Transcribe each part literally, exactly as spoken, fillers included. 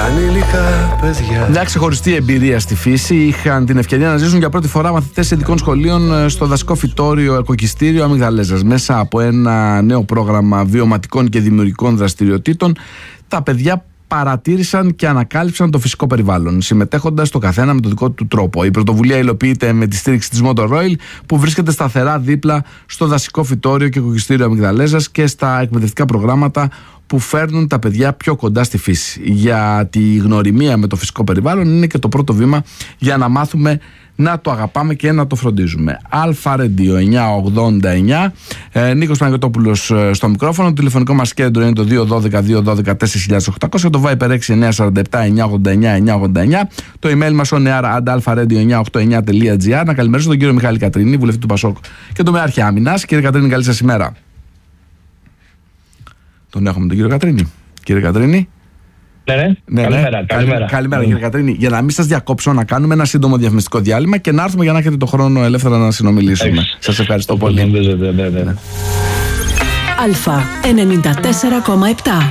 ανήλικα παιδιά. Μια ξεχωριστή εμπειρία στη φύση. Είχαν την ευκαιρία να ζήσουν για πρώτη φορά μαθητές ειδικών σχολείων στο δασικό φυτόριο Ερκοκιστήριο Αμυγδαλέζας. Μέσα από ένα νέο πρόγραμμα βιωματικών και δημιουργικών δραστηριοτήτων, τα παιδιά παρατήρησαν και ανακάλυψαν το φυσικό περιβάλλον, συμμετέχοντας το καθένα με τον δικό του τρόπο. Η πρωτοβουλία υλοποιείται με τη στήριξη της Motor Oil, που βρίσκεται σταθερά δίπλα στο δασικό φυτόριο και Ερκοκιστήριο Αμυγδαλέζας και στα εκπαιδευτικά προγράμματα που φέρνουν τα παιδιά πιο κοντά στη φύση. Γιατί η γνωριμία με το φυσικό περιβάλλον είναι και το πρώτο βήμα για να μάθουμε να το αγαπάμε και να το φροντίζουμε. Αλφα Ρέντιο εννιακόσια ογδόντα εννιά, ε, Νίκος Παναγιωτόπουλος ε, στο μικρόφωνο. Το τηλεφωνικό μας κέντρο είναι το δύο ένα δύο δύο ένα δύο τέσσερα οκτακόσια, το Viber έξι εννιά τέσσερα επτά εννιά ογδόντα εννιά εννιά ογδόντα εννιά, το email μας on air at alpha-radio εννιακόσια ογδόντα εννιά τελεία gr. Να καλημερίσω τον κύριο Μιχάλη Κατρίνη, βουλευτή του Πασόκ και το Μεάρχη Άμυνας. Κύριε Κατρίνη, καλή σας ημέρα. Τον έχουμε τον κύριο Κατρίνη. Κύριε Κατρίνη. Ναι, ναι. Ναι, καλημέρα, ναι. καλημέρα. Καλημέρα, κύριε Κατρίνη. Για να μην σας διακόψω, να κάνουμε ένα σύντομο διαφημιστικό διάλειμμα και να έρθουμε για να έχετε το χρόνο ελεύθερα να συνομιλήσουμε. Σας ευχαριστώ πολύ. Ναι, ναι, ναι. Αλφα ενενήντα τέσσερα κόμμα επτά.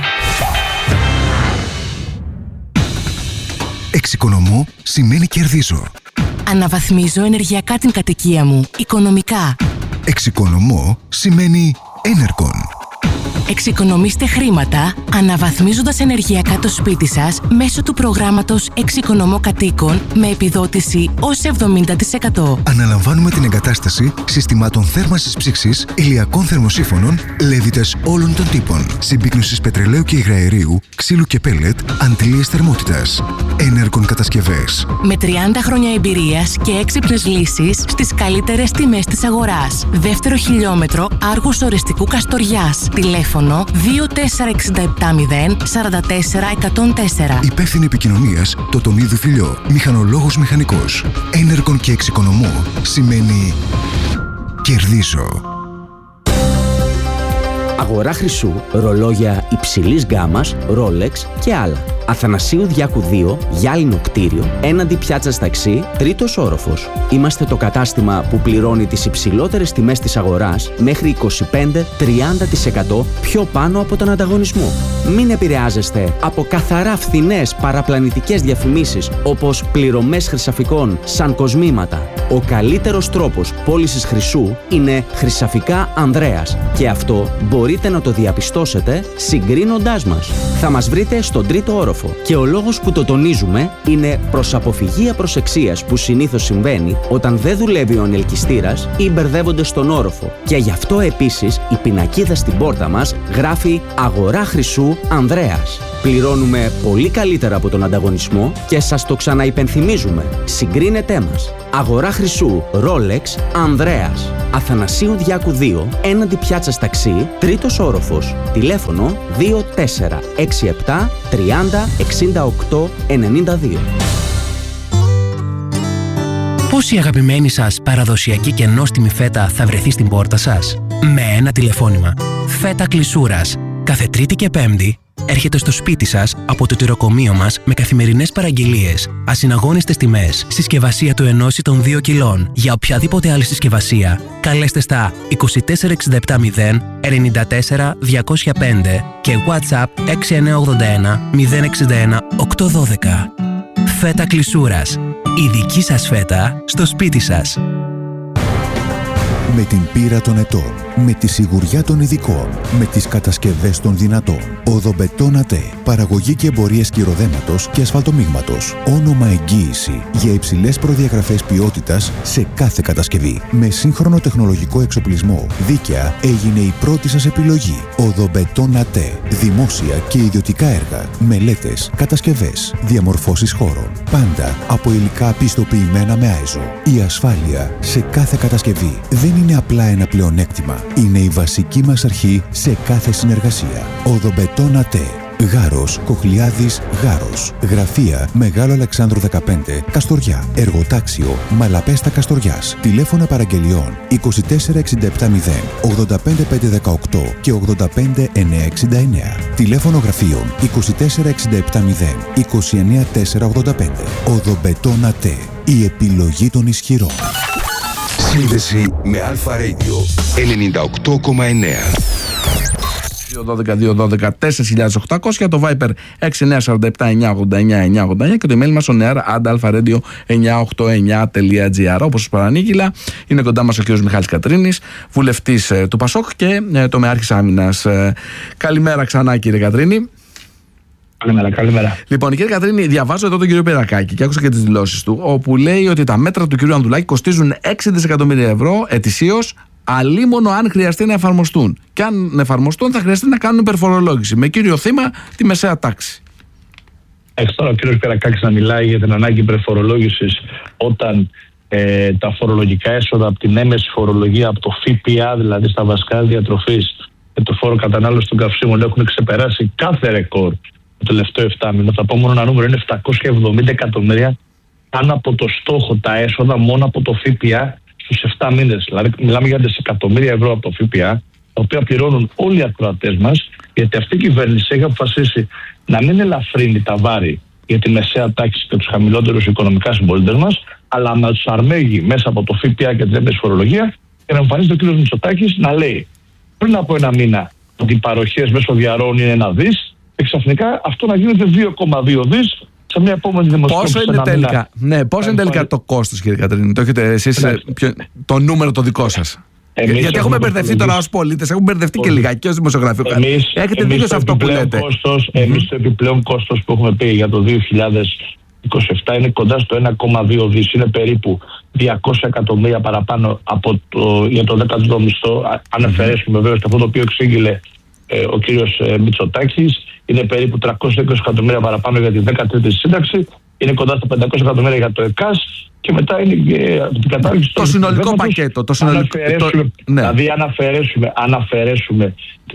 Εξοικονομώ σημαίνει κερδίζω. Αναβαθμίζω ενεργειακά την κατοικία μου, οικονομικά. Εξοικονομώ σημαίνει Enercon. Εξοικονομήστε χρήματα αναβαθμίζοντας ενεργειακά το σπίτι σας μέσω του προγράμματος Εξοικονομώ Κατοίκων με επιδότηση ως εβδομήντα τοις εκατό. Αναλαμβάνουμε την εγκατάσταση συστημάτων θέρμανσης ψήξης, ηλιακών θερμοσύφωνων, λέβητες όλων των τύπων, συμπίκνωσης πετρελαίου και υγραερίου, ξύλου και πέλετ, αντλίες θερμότητας. Enercon κατασκευές. Με τριάντα χρόνια εμπειρίας και έξυπνες λύσεις στις καλύτερες τιμές της αγοράς. Δεύτερο χιλιόμετρο Άργους Οριστικού Καστοριάς. Τηλέφωνο δύο τέσσερα έξι επτά μηδέν τέσσερα τέσσερα εκατόν τέσσερα. Υπεύθυνη επικοινωνίας Τοτονίδου Φιλιό. Μηχανολόγος μηχανικός. Enercon και εξοικονομώ σημαίνει κερδίζω. Αγορά χρυσού, ρολόγια υψηλής γκάμας, Rolex και άλλα. Αθανασίου Διάκου δύο, γυάλινο κτίριο, έναντι πιάτσας ταξί, τρίτος όροφος. Είμαστε το κατάστημα που πληρώνει τις υψηλότερες τιμές της αγοράς μέχρι είκοσι πέντε με τριάντα τοις εκατό πιο πάνω από τον ανταγωνισμό. Μην επηρεάζεστε από καθαρά φθηνές παραπλανητικές διαφημίσεις όπως πληρωμές χρυσαφικών σαν κοσμήματα. Ο καλύτερος τρόπος πώλησης χρυσού είναι Χρυσαφικά Ανδρέας και αυτό μπορείτε να το διαπιστώσετε συγκρίνοντάς μας. Θα μας βρείτε στον τρίτο όροφο και ο λόγος που το τονίζουμε είναι προς αποφυγή απροσεξίας που συνήθως συμβαίνει όταν δεν δουλεύει ο ανελκυστήρας ή μπερδεύονται στον όροφο. Και γι' αυτό επίσης η πινακίδα στην πόρτα μας γράφει Αγορά Χρυσού Ανδρέας. Πληρώνουμε πολύ καλύτερα από τον ανταγωνισμό και σας το ξαναυπενθυμίζουμε. Συγκρίνετέ μας. Αγορά Χρυσού Rolex Ανδρέας. Αθανασίου Διάκου δύο, έναντι πιάτσας ταξί, τρίτος όροφος. Τηλέφωνο δύο τέσσερα έξι επτά τριάντα εξήντα οκτώ ενενήντα δύο. Πώς η αγαπημένη σας παραδοσιακή και νόστιμη φέτα θα βρεθεί στην πόρτα σας? Με ένα τηλεφώνημα. Φέτα Κλεισούρας. Κάθε Τρίτη και Πέμπτη έρχεται στο σπίτι σας από το τυροκομείο μας με καθημερινές παραγγελίες, ασυναγώνιστες τιμές, συσκευασία του ενός ή των δύο κιλών. Για οποιαδήποτε άλλη συσκευασία, καλέστε στα είκοσι τέσσερα εξήντα επτά μηδέν ενενήντα τέσσερα διακόσια πέντε και WhatsApp έξι εννιά ογδόντα ένα μηδέν εξήντα ένα οκτακόσια δώδεκα. Φέτα Κλεισούρας. Η δική σας φέτα στο σπίτι σας. Με την πείρα των ετών, με τη σιγουριά των ειδικών, με τις κατασκευές των δυνατών. Οδομπετόν ΑΤΕ. Παραγωγή και εμπορίες κυροδέματος και ασφαλτομίγματος. Όνομα εγγύηση για υψηλές προδιαγραφές ποιότητας σε κάθε κατασκευή. Με σύγχρονο τεχνολογικό εξοπλισμό. Δίκαια έγινε η πρώτη σας επιλογή. Οδομπετόν ΑΤΕ. Δημόσια και ιδιωτικά έργα. Μελέτες, κατασκευές, διαμορφώσεις χώρων. Πάντα από υλικά πιστοποιημένα με άιζο. Η ασφάλεια σε κάθε κατασκευή δεν είναι απλά ένα πλεονέκτημα. Είναι η βασική μας αρχή σε κάθε συνεργασία. Οδομπετόν ΑΤΕ. Γάρος, Κοχλιάδης, Γάρος. Γραφεία Μεγάλο Αλεξάνδρου δεκαπέντε, Καστοριά. Εργοτάξιο Μαλαπέστα Καστοριάς. Τηλέφωνα παραγγελιών είκοσι τέσσερα εξήντα επτά μηδέν ογδόντα πέντε πεντακόσια δεκαοκτώ και ογδόντα πέντε εννιακόσια εξήντα εννέα. Τηλέφωνο γραφείων είκοσι τέσσερα εξήντα επτά μηδέν είκοσι εννέα τετρακόσια ογδόντα πέντε. Οδομπετόν ΑΤΕ. Η επιλογή των ισχυρών. Σύνδεση με Αλφα Radio ενενήντα οκτώ κόμμα εννέα. δύο δώδεκα δύο δώδεκα τέσσερα χιλιάδες οκτακόσια, το Viper έξι εννιά τέσσερα επτά εννιά ογδόντα εννιά εννιά ογδόντα εννιά και το email μας on air at alpha radio εννιά οκτώ εννιά τελεία gr. Όπως σας παρανήγγειλα, είναι κοντά μας ο κ. Μιχάλης Κατρίνης, βουλευτής ε, του Πασόκ και ε, τομεάρχης άμυνας. Ε, καλημέρα ξανά, κύριε Κατρίνη. Καλημέρα, καλημέρα. Λοιπόν, κύριε Κατρίνη, διαβάζω εδώ τον κύριο Περακάκη και άκουσα και τις δηλώσεις του, όπου λέει ότι τα μέτρα του κυρίου Ανδρουλάκη κοστίζουν έξι δισεκατομμύρια ευρώ ετησίως, αλίμονο αν χρειαστεί να εφαρμοστούν. Και αν εφαρμοστούν, θα χρειαστεί να κάνουν υπερφορολόγηση. Με κύριο θύμα τη μεσαία τάξη. Έχει τώρα ο κύριος Περακάκης να μιλάει για την ανάγκη υπερφορολόγησης όταν ε, τα φορολογικά έσοδα από την έμεση φορολογία, από το ΦΠΑ, δηλαδή στα βασικά διατροφής και το φόρο κατανάλωση των καυσίμων, έχουν ξεπεράσει κάθε ρεκόρ το τελευταίο επτάμηνο. Θα πω μόνο ένα νούμερο, είναι επτακόσια εβδομήντα εκατομμύρια πάνω από το στόχο τα έσοδα μόνο από το ΦΠΑ στους επτά μήνες. Δηλαδή, μιλάμε για δισεκατομμύρια ευρώ από το ΦΠΑ, τα οποία πληρώνουν όλοι οι ακροατές μας, γιατί αυτή η κυβέρνηση έχει αποφασίσει να μην ελαφρύνει τα βάρη για τη μεσαία τάξη και τους χαμηλότερους οικονομικά συμπολίτες μας, αλλά να τους αρμέγει μέσα από το ΦΠΑ και την έμεση φορολογία και να εμφανίζεται ο κ. Μητσοτάκης να λέει πριν από ένα μήνα ότι οι παροχές μέσω διαρροών είναι ένα δις και ξαφνικά αυτό να γίνεται δύο κόμμα δύο δις. Σε μια επόμενη δημοσιογραφία. Πόσο είναι τελικά, ναι, πόσο είναι τελικά το κόστος, κύριε Κατρίνη? Το έχετε εσείς, ποιο, το νούμερο το δικό σας? Εμείς γιατί έχουμε μπερδευτεί τώρα ως πολίτες, έχουμε μπερδευτεί και λιγάκι ως δημοσιογραφείο. Εμείς, έχετε εμείς δίκιο σε αυτό που λέτε. Κόστος, mm-hmm. Εμείς το επιπλέον κόστος που έχουμε πει για το δύο χιλιάδες είκοσι επτά είναι κοντά στο ένα κόμμα δύο δις. Είναι περίπου διακόσια εκατομμύρια παραπάνω από το, για το δέκατο μισθό. Αν αφαιρέσουμε βέβαια αυτό το οποίο εξήγηλε ε, ο κύριος ε, Μητσοτάκης. Είναι περίπου τριακόσια είκοσι εκατομμύρια παραπάνω για τη δέκατη σύνταξη, είναι κοντά στα πεντακόσια εκατομμύρια για το ΕΚΑΣ και μετά είναι ε, την κατάργηση το συνολικό πακέτο. Το συνολικό, το, ναι. Δηλαδή, αν αφαιρέσουμε, αν αφαιρέσουμε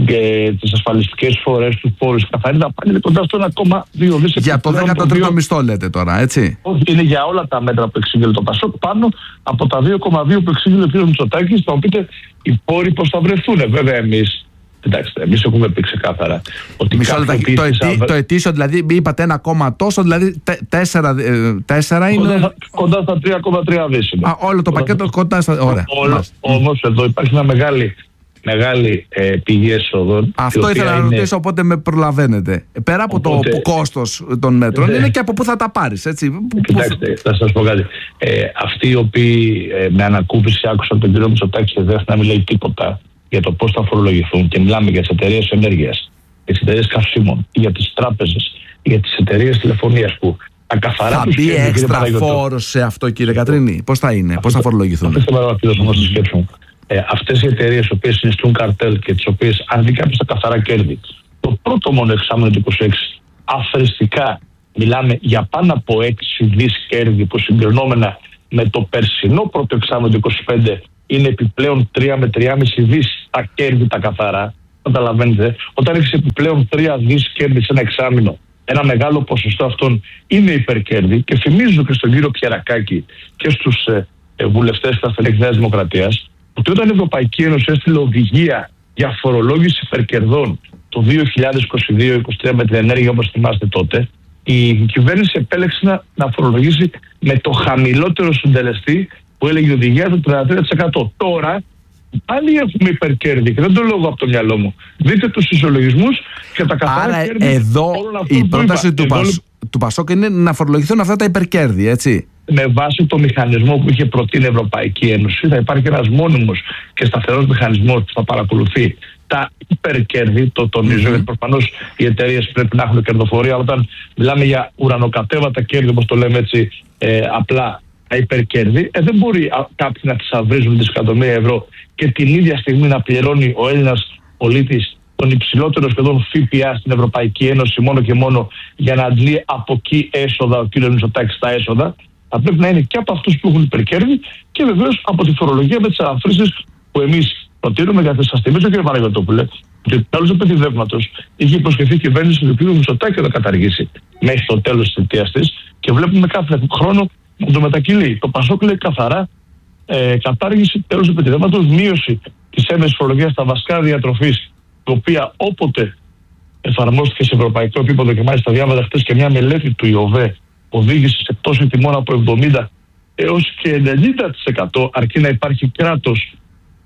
ε, τις ασφαλιστικές φορές, τους φόρους, καθαρή δαπάνη, είναι κοντά στο ένα κόμμα δύο δις. Για το δέκατο τρίτο μισθό, λέτε τώρα, έτσι? Όχι, είναι για όλα τα μέτρα που εξήγηλε το Πασόκ πάνω από τα δύο κόμμα δύο που εξήγηλε ο κ. Μητσοτάκης. Θα μου πείτε οι πόροι πώς θα βρεθούν. Βέβαια, εμείς. Κοιτάξτε, εμείς έχουμε πει ξεκάθαρα ότι Μισό λεπτό, το, ετή, αβε... το ετήσιο, δηλαδή, είπατε ένα κόμμα τόσο, δηλαδή τέσσερα, τέσσερα είναι. Κοντά, κοντά στα τρία κόμμα τρία δις. Α, όλο το πακέτο κοντά στα. Ωραία. Όμως εδώ υπάρχει μια μεγάλη, μεγάλη ε, πηγή εσόδων. Αυτό ήθελα να είναι... ρωτήσω, οπότε με προλαβαίνετε. Πέρα από οπότε... το κόστος των μέτρων, ναι. είναι και από πού θα τα πάρεις, έτσι. Κοιτάξτε, θα σας πω κάτι. Ε, αυτοί οι οποίοι ε, με ανακούφιση άκουσαν τον κύριο Μητσοτάκη και δεν να μην λέει τίποτα για το πώς θα φορολογηθούν, και μιλάμε για τις εταιρείες ενέργειας, για τις εταιρείες καυσίμων, για τις τράπεζες, για τις εταιρείες τηλεφωνίας που τα καθαρά θα τους μπει έξτρα φόρος σε αυτό, κύριε Κατρίνη? Πώς θα είναι, πώς θα φορολογηθούν? Αφήστε με να ρωτήσω στη σκέψη μου. Ε, αυτές οι εταιρείες οι οποίες συνιστούν καρτέλ και τις οποίες αν δει κάποιος τα καθαρά κέρδη, το πρώτο μόνο εξάμηνο του είκοσι έξι, αφαιριστικά μιλάμε για πάνω από έξι δις κέρδη που συγκρινόμενα με το περσινό πρώτο εξάμηνο του είκοσι πέντε είναι επιπλέον τρία με τρία κόμμα πέντε δις τα κέρδη τα καθαρά. Καταλαβαίνετε, όταν έχεις επιπλέον τρία δις κέρδη σε ένα εξάμηνο, ένα μεγάλο ποσοστό αυτών είναι υπερκέρδη. Και θυμίζω και στον κύριο Πιερακάκη και στους ε, ε, βουλευτές της Νέας Δημοκρατίας ότι όταν η Ευρωπαϊκή Ένωση έστειλε οδηγία για φορολόγηση υπερκερδών το δύο χιλιάδες είκοσι δύο είκοσι τρία με την ενέργεια, όπως θυμάστε τότε, η κυβέρνηση επέλεξε να, να φορολογήσει με το χαμηλότερο συντελεστή που έλεγε η οδηγία το τριάντα τρία τοις εκατό. Τώρα πάλι έχουμε υπερκέρδη και δεν το λόγω από το μυαλό μου. Δείτε τους ισολογισμούς και τα καθαρά άρα κέρδη. Εδώ η πρόταση του, Πασ... του Πασόκ είναι να φορολογηθούν αυτά τα υπερκέρδη, έτσι. Με βάση το μηχανισμό που είχε προτείνει η Ευρωπαϊκή Ένωση, θα υπάρχει ένας μόνιμος και σταθερός μηχανισμός που θα παρακολουθεί τα υπερκέρδη. Το τονίζω, mm-hmm. γιατί προφανώς οι εταιρείες πρέπει να έχουν κερδοφορία. Όταν μιλάμε για ουρανοκατέβατα κέρδη, όπως το λέμε έτσι ε, απλά, τα υπερκέρδη, ε, δεν μπορεί κάποιοι να ξαβρίζουν δισεκατομμύρια ευρώ και την ίδια στιγμή να πληρώνει ο Έλληνας πολίτης τον υψηλότερο σχεδόν ΦΠΑ στην Ευρωπαϊκή Ένωση μόνο και μόνο για να αντλεί από εκεί έσοδα ο κ. Μητσοτάκης τα έσοδα. Θα πρέπει να είναι και από αυτούς που έχουν υπερκέρδη και βεβαίως από τη φορολογία με τις ελαφρύνσεις που εμείς προτείνουμε. Γιατί σας θυμίζω, κ. Παναγιωτόπουλε, ότι τέλος του πεντηδεύματος είχε υποσχεθεί η κυβέρνηση του κ. Μητσοτάκη να καταργήσει μέχρι το τέλος της θητείας της και βλέπουμε κάθε χρόνο να το μετακυλεί. Το Πασόκ λέει καθαρά ε, κατάργηση τέλος του πεντηδεύματος, μείωση της έμεσης φορολογίας στα βασικά διατροφής, η οποία όποτε εφαρμόστηκε σε ευρωπαϊκό επίπεδο και μάλιστα διάβαζα χτες και μια μελέτη του ΙΟΒΕ οδήγησε σε πτώση τιμών από εβδομήντα έως και ενενήντα τοις εκατό αρκεί να υπάρχει κράτος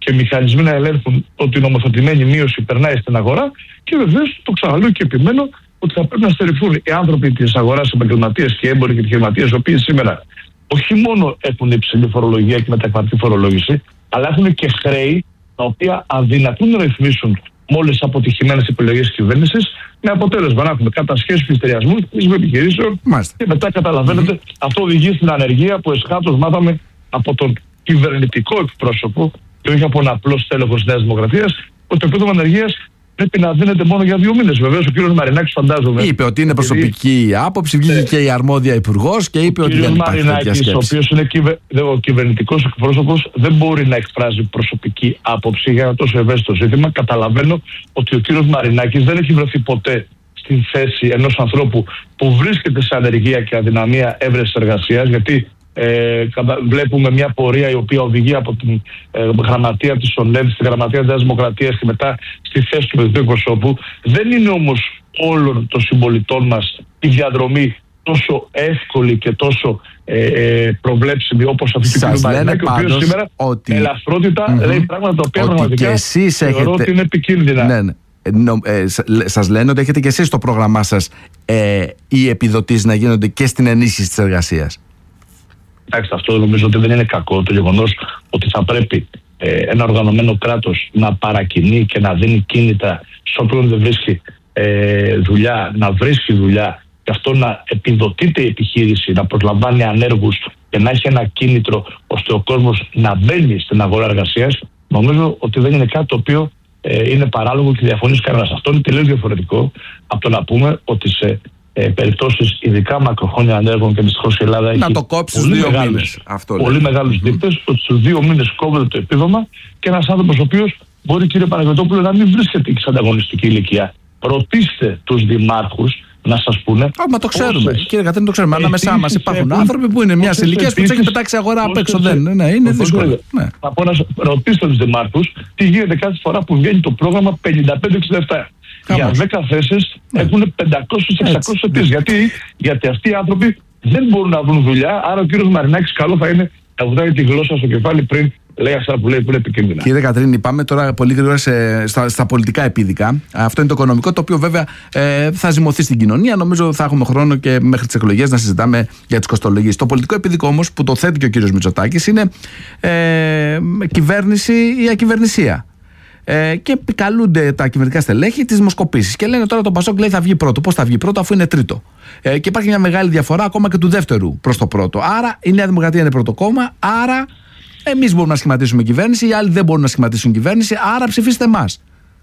και μηχανισμοί να ελέγχουν ότι η νομοθετημένη μείωση περνάει στην αγορά. Και βεβαίως το ξαναλέω και επιμένω ότι θα πρέπει να στερηθούν οι άνθρωποι της αγοράς, επαγγελματίες και έμποροι και επιχειρηματίες, οι οποίοι σήμερα όχι μόνο έχουν υψηλή φορολογία και μετακρατική φορολόγηση, αλλά έχουν και χρέη τα οποία αδυνατούν να ρυθμίσουν με όλες τις αποτυχημένες επιλογές της κυβέρνησης, με αποτέλεσμα να έχουμε κατασχέσεις πληστηριασμού επιχειρήσεων. Μάλιστα. Και μετά καταλαβαίνετε, mm-hmm. αυτό οδηγεί στην ανεργία που εσχάτως μάθαμε από τον κυβερνητικό εκπρόσωπο και όχι από ένα απλό στέλεχος της Νέας Δημοκρατίας, ότι το επίδομα ανεργίας πρέπει να δίνεται μόνο για δύο μήνες. Βεβαίως ο κύριος Μαρινάκης, φαντάζομαι. Είπε ότι είναι προσωπική η άποψη, βγήκε και η αρμόδια υπουργός και είπε ότι δεν υπάρχει τέτοια σκέψη. Ο οποίος είναι κυβε... ο κυβερνητικός εκπρόσωπος, δεν μπορεί να εκφράζει προσωπική άποψη για ένα τόσο ευαίσθητο ζήτημα. Καταλαβαίνω ότι ο κύριος Μαρινάκης δεν έχει βρεθεί ποτέ στην θέση ενός ανθρώπου που βρίσκεται σε ανεργία και αδυναμία έβρεσης εργασίας, γιατί Ε, βλέπουμε μια πορεία η οποία οδηγεί από την ε, γραμματεία της ΟΝΕΒ στη γραμματεία της Νέας Δημοκρατίας και μετά στη θέση του παιδικού εκπροσώπου. Δεν είναι όμως όλων των συμπολιτών μας η διαδρομή τόσο εύκολη και τόσο ε, ε, προβλέψιμη όπως αυτή την κοινωνία, ο οποίος σήμερα ότι... με ελαφρότητα mm-hmm. λέει πράγματα τα οποία ότι πραγματικά θεωρώ έχετε... ότι είναι επικίνδυνα. Ναι, ναι. Ε, σας λένε ότι έχετε και εσείς στο πρόγραμμά σας ε, οι επιδοτήσεις να γίνονται και στην ενίσχυση της εργασίας. Εντάξει, αυτό νομίζω ότι δεν είναι κακό, το γεγονός ότι θα πρέπει ε, ένα οργανωμένο κράτος να παρακινεί και να δίνει κίνητα σε όποιον δεν βρίσκει ε, δουλειά, να βρίσκει δουλειά, και αυτό να επιδοτείται η επιχείρηση, να προσλαμβάνει ανέργους και να έχει ένα κίνητρο ώστε ο κόσμος να μπαίνει στην αγορά εργασίας. Νομίζω ότι δεν είναι κάτι το οποίο ε, είναι παράλογο και διαφωνεί κανένας. Αυτό είναι τελείως διαφορετικό από το να πούμε ότι σε Ε, περιπτώσεις ειδικά μακροχρόνια ανέργων, και δυστυχώς η Ελλάδα έχει να το κόψει στους δύο μήνες. Αυτό πολύ μεγάλους mm-hmm. δείκτες, ότι στους δύο μήνες κόβεται το επίδομα και ένας άνθρωπος ο οποίος μπορεί, κύριε Παναγιωτόπουλο, να μην βρίσκεται σε ανταγωνιστική ηλικία. Ρωτήστε τους δημάρχους να σας πούνε. Α, μα το ξέρουμε. Όσες... Κύριε Κατρίνη, το ξέρουμε. Ανάμεσά μας υπάρχουν έχουν... άνθρωποι που είναι μια ηλικία που τους έχει πετάξει αγορά απ' έξω. Δεν ναι, ναι, είναι δύσκολο. Ναι. Θα πω να ρωτήστε τους δημάρχους τι γίνεται κάθε φορά που βγαίνει το πρόγραμμα πενήντα πέντε εξήντα επτά. Για δέκα θέσεις ναι. έχουν πεντακόσιες με εξακόσιες αιτήσεις. Γιατί? Γιατί αυτοί οι άνθρωποι δεν μπορούν να βρουν δουλειά. Άρα ο κύριος Μαρινάκης καλό θα είναι να βγάλει τη γλώσσα στο κεφάλι πριν λέει αυτά που λέει που είναι επικίνδυνα. Κύριε Κατρίνη, πάμε τώρα πολύ γρήγορα σε, στα, στα πολιτικά επίδικα. Αυτό είναι το οικονομικό, το οποίο βέβαια ε, θα ζυμωθεί στην κοινωνία. Νομίζω θα έχουμε χρόνο και μέχρι τις εκλογές να συζητάμε για τις κοστολογίες. Το πολιτικό επίδικο όμως που το θέτει και ο κύριος Μητσοτάκης είναι ε, κυβέρνηση ή ακυβερνησία. Ε, και επικαλούνται τα κυβερνητικά στελέχη τις δημοσκοπήσεις. Και λένε τώρα το Πασόκ λέει θα βγει πρώτο. Πώς θα βγει πρώτο, αφού είναι τρίτο. Ε, και υπάρχει μια μεγάλη διαφορά ακόμα και του δεύτερου προς το πρώτο. Άρα η Νέα Δημοκρατία είναι πρώτο κόμμα. Άρα εμείς μπορούμε να σχηματίσουμε κυβέρνηση. Οι άλλοι δεν μπορούν να σχηματίσουν κυβέρνηση. Άρα ψηφίστε εμάς.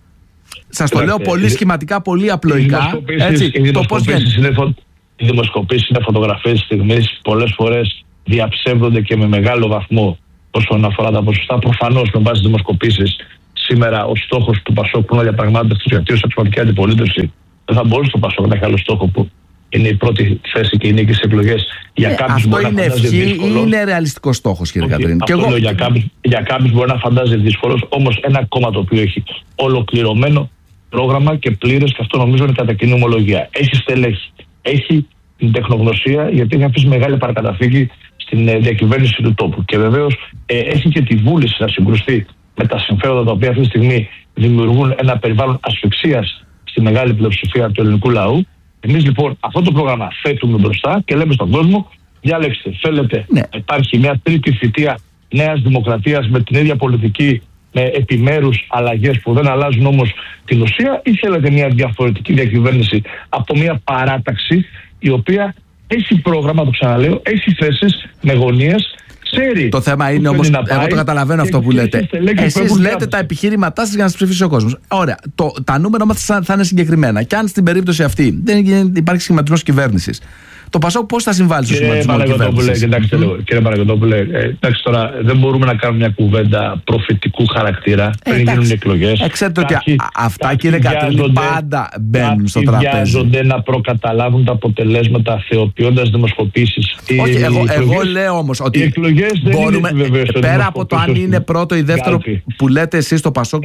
Σας το λέω πολύ σχηματικά, πολύ απλοϊκά. Έτσι, το πώς βγαίνει. Οι δημοσκοπήσεις είναι φωτογραφίες της στιγμής. Πολλές φορές διαψεύδονται και με μεγάλο βαθμό όσον αφορά τα ποσοστά. Προφανώς με βάση τις δημοσκοπήσεις. Σήμερα ο στόχος του Πασόκ που είναι διαπραγμάτευση γιατί ως αξιωματική αντιπολίτευση δεν θα μπορούσε το Πασόκ να έχει άλλο στόχο που είναι η πρώτη θέση και η νίκη στις εκλογές. Για ε, κάποιους αυτό μπορεί είναι να φαντάζει ευχή δύσκολο. Ή είναι ρεαλιστικός στόχος, κύριε Κατρίνη. Αυτό εγώ... για, κάποιους, για κάποιους μπορεί να φαντάζει δύσκολος, όμως ένα κόμμα το οποίο έχει ολοκληρωμένο πρόγραμμα και πλήρες, και αυτό νομίζω είναι κατά κοινή ομολογία. Έχει στελέχη, έχει την τεχνογνωσία, γιατί έχει αφήσει μεγάλη παρακαταθήκη στην ε, διακυβέρνηση του τόπου. Και βεβαίως ε, έχει και τη βούληση να συγκρουστεί με τα συμφέροντα τα οποία αυτή τη στιγμή δημιουργούν ένα περιβάλλον ασφυξίας στη μεγάλη πλειοψηφία του ελληνικού λαού. Εμείς λοιπόν αυτό το πρόγραμμα θέτουμε μπροστά και λέμε στον κόσμο: διάλεξτε, θέλετε ναι. να υπάρχει μια τρίτη θητεία Νέας Δημοκρατίας με την ίδια πολιτική, με επιμέρους αλλαγές που δεν αλλάζουν όμως την ουσία, ή θέλετε μια διαφορετική διακυβέρνηση από μια παράταξη η οποία έχει πρόγραμμα, το ξαναλέω, έχει θέσεις με γωνίες. Ξέρει. Το θέμα είναι όμως, εγώ το καταλαβαίνω αυτό που λέτε. Εσείς λέτε τα επιχείρηματά σας για να σας ψηφίσει ο κόσμος. Ωραία. Το, τα νούμερα όμως θα, θα είναι συγκεκριμένα. Και αν στην περίπτωση αυτή δεν υπάρχει σχηματισμός κυβέρνησης, το Πασόκ πώς θα συμβάλλει στο σχηματισμό κυβέρνησης? Κοιτάξτε λίγο, κύριε Παναγιωτόπουλε, εντάξει τώρα δεν μπορούμε να κάνουμε μια κουβέντα προφητικού χαρακτήρα πριν γίνουν οι εκλογές. Ε, ξέρετε ότι αυτά, κύριε Κατρίνη, πάντα μπαίνουν στο τραπέζι. Βιάζονται να προκαταλάβουν τα αποτελέσματα θεοποιώντας δημοσκοπήσεις. Όχι, εγώ, εγώ λέω όμως ότι μπορούμε, πέρα από το αν είναι πρώτο ή δεύτερο που λέτε εσείς στο Πασόκ,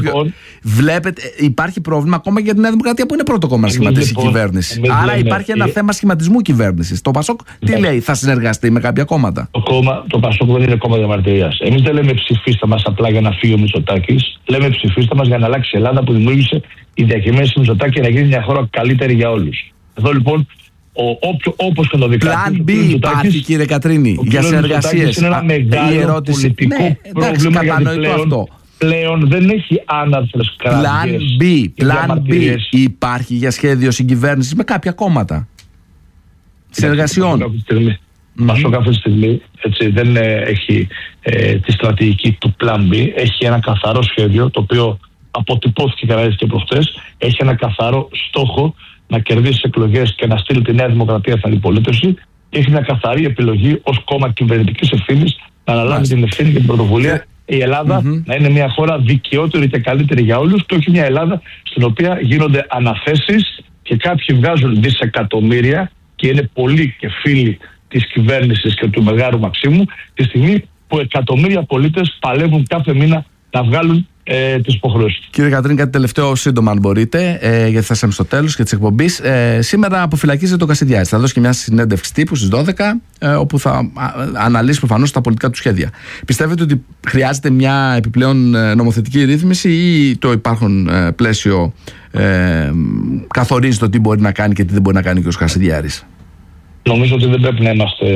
βλέπετε υπάρχει πρόβλημα ακόμα για την Νέα Δημοκρατία που είναι πρώτο κόμμα να σχηματίσει η κυβέρνηση. Άρα υπάρχει ένα θέμα σχηματισμού κυβέρνηση. κυβέρνησης. Το Πασόκ τι Ναι. λέει, θα συνεργαστεί με κάποια κόμματα? Το, κόμμα, το Πασόκ δεν είναι κόμμα διαμαρτυρίας. Εμείς δεν λέμε ψηφίστε μας απλά για να φύγει ο Μητσοτάκης. Λέμε ψηφίστε μας για να αλλάξει η Ελλάδα που δημιούργησε η διακυβέρνηση Μητσοτάκη και να γίνει μια χώρα καλύτερη για όλους. Εδώ λοιπόν, όπως και το Πλάν B υπάρχει, κύριε Κατρίνη, για συνεργασίες. Είναι ένα μεγάλο η ερώτηση. πολιτικό Ναι, εντάξει, πρόβλημα, γιατί κατανοητό πλέον, αυτό. πλέον δεν έχει άναρθρες Πλάν κραυγές B, και πλάν B διαμαρτυρίες. υπάρχει για σχέδιο συγκυβέρνησης με κάποια κόμματα συνεργασιών. Πασόκ αυτή τη στιγμή έτσι, δεν ε, έχει ε, τη στρατηγική του Plan B. Έχει ένα καθαρό σχέδιο, το οποίο αποτυπώθηκε καλά και προχτές. Έχει ένα καθαρό στόχο να κερδίσει εκλογές και να στείλει τη Νέα Δημοκρατία στην αντιπολίτευση. Έχει μια καθαρή επιλογή ως κόμμα κυβερνητικής ευθύνης να αναλάβει την ευθύνη και την πρωτοβουλία η Ελλάδα mm-hmm. να είναι μια χώρα δικαιότερη και καλύτερη για όλους, και όχι μια Ελλάδα στην οποία γίνονται αναθέσεις και κάποιοι βγάζουν δισεκατομμύρια και είναι πολλοί και φίλοι της κυβέρνησης και του Μεγάρου Μαξίμου, τη στιγμή που εκατομμύρια πολίτες παλεύουν κάθε μήνα να βγάλουν ε, τις υποχρεώσεις. Κύριε Κατρίνη, κάτι τελευταίο σύντομα, αν μπορείτε, ε, γιατί θα είστε στο τέλος και της εκπομπής. Ε, σήμερα αποφυλακίζεται ο Κασιδιάρης. Θα δώσει και μια συνέντευξη τύπου στις δώδεκα, ε, όπου θα α, αναλύσει προφανώς τα πολιτικά του σχέδια. Πιστεύετε ότι χρειάζεται μια επιπλέον νομοθετική ρύθμιση ή το υπάρχον ε, πλαίσιο ε, καθορίζει το τι μπορεί να κάνει και τι δεν μπορεί να κάνει και ο Κασιδιάρης? Νομίζω ότι δεν πρέπει να είμαστε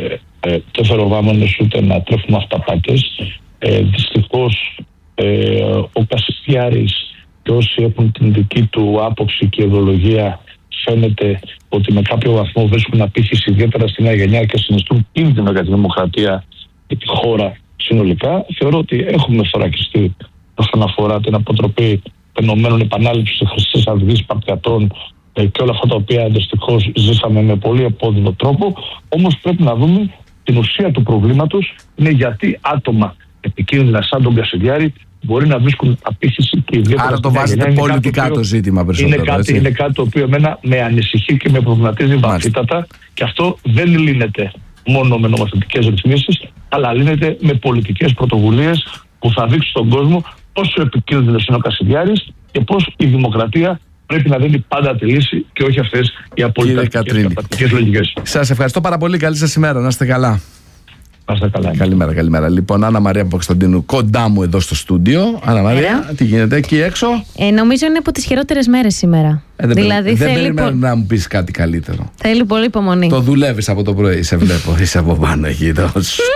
ε, τεφεροβάμονες ούτε να τρέφουμε αυταπάτες. Ε, δυστυχώς ε, ο Κασιδιάρης και όσοι έχουν την δική του άποψη και ιδεολογία φαίνεται ότι με κάποιο βαθμό βρίσκουν απήχηση ιδιαίτερα στη νέα γενιά και συνιστούν κίνδυνο για τη δημοκρατία και τη χώρα συνολικά. Θεωρώ ότι έχουμε θωρακιστεί όσον αφορά την αποτροπή φαινομένων επανάληψης χρυσής αυγής, παρτιατών και όλα αυτά τα οποία δυστυχώς ζήσαμε με πολύ επώδυνο τρόπο. Όμως πρέπει να δούμε την ουσία του προβλήματος, είναι γιατί άτομα επικίνδυνα σαν τον Κασιδιάρη μπορεί να βρίσκουν απήχηση και ιδιαίτερα. Άρα το βάζετε πολιτικά το, το ζήτημα περισσότερο. Είναι κάτι, είναι κάτι το οποίο εμένα με ανησυχεί και με προβληματίζει βαθύτατα, και αυτό δεν λύνεται μόνο με νομοθετικές ρυθμίσεις, αλλά λύνεται με πολιτικές πρωτοβουλίες που θα δείξουν στον κόσμο πόσο επικίνδυνος είναι ο Κασιδιάρης και πώς η δημοκρατία πρέπει να δίνει πάντα τη λύση και όχι αυτές οι απολυταρχικές λογικές. Σας ευχαριστώ πάρα πολύ. Καλή σας ημέρα. Να είστε καλά. Να είστε καλά. Καλημέρα, καλημέρα. Λοιπόν, Άννα Μαρία Παπακοσταντίνου κοντά μου εδώ στο στούντιο. Άννα Μαρία, τι γίνεται εκεί έξω? Ε, νομίζω είναι από τις χειρότερες μέρες σήμερα. Ε, δεν δηλαδή δεν θέλει περιμένω πο... να μου πεις κάτι καλύτερο. Θέλει πολύ υπομονή. Το δουλεύεις από το πρωί, σε βλέπω. Είσαι από πάνω εκεί. Το...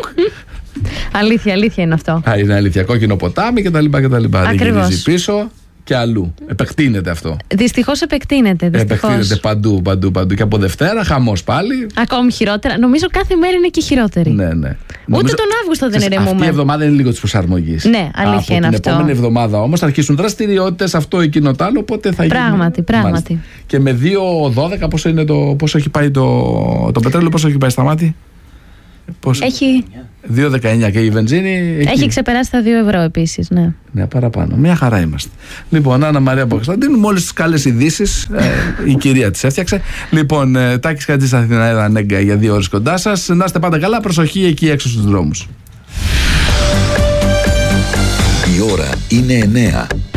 αλήθεια, αλήθεια είναι αυτό. Α, είναι αλήθεια. Κόκκινο ποτάμι κτλ. Δεν γυρίζει πίσω. Και αλλού. Επεκτείνεται αυτό. Δυστυχώς επεκτείνεται. Δυστυχώς. Επεκτείνεται παντού, παντού, παντού. Και από Δευτέρα, χαμός πάλι. Ακόμη χειρότερα. Νομίζω κάθε μέρα είναι και χειρότερη. Ναι, ναι. Ούτε Νομίζω... τον Αύγουστο δεν ηρεμούμε. Αυτή η εβδομάδα είναι λίγο τη προσαρμογή. Ναι, αλήθεια από είναι την αυτό. επόμενη εβδομάδα όμως θα αρχίσουν δραστηριότητες, αυτό εκείνο το άλλο. Οπότε θα πράγματι, γίνει... πράγματι. Μάλιστα. Και με δύο δώδεκα πόσο, είναι το... πόσο έχει πάει το, το πετρέλαιο, πόσο έχει πάει στα μάτι. Πώς... Έχει... δύο δεκαεννιά και η βενζίνη. Εκεί. Έχει ξεπεράσει τα δύο ευρώ επίσης. Ναι. Ναι, παραπάνω. Μια χαρά είμαστε. Λοιπόν, Άννα Μαρία Παπακοσταντίνου, μόλις τις καλές ειδήσεις ε, η κυρία της έφτιαξε. Λοιπόν, ε, Τάκης Χατζής Αθηναέρα Ανέγκα για δύο ώρες κοντά σας. Να είστε πάντα καλά. Προσοχή εκεί έξω στους δρόμους. Η ώρα είναι εννέα.